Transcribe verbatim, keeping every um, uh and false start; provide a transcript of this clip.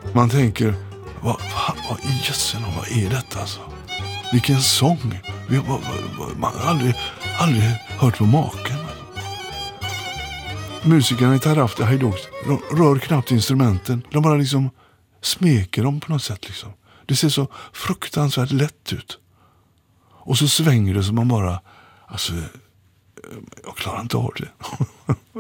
Man tänker, vad, vad, vad i jössen, vad är detta alltså? Vilken sång. Vi, vad, vad, man har aldrig, aldrig hört på maken. Musikerna i Tarafta Haydux rör knappt instrumenten. De bara liksom smeker dem på något sätt liksom. Det ser så fruktansvärt lätt ut. Och så svänger det som man bara, alltså, jag klarar inte av det.